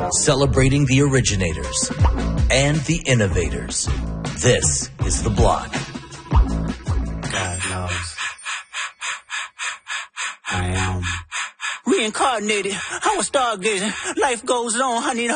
Celebrating the originators and the innovators. This is The Block. God knows. I am reincarnated. I was stargazing. Life goes on. I need